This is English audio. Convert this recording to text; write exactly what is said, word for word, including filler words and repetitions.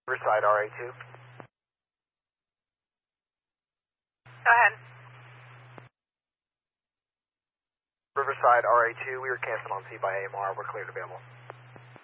Riverside R A two. Go ahead. Riverside R A two, we were canceled on C by A M R. We're cleared available.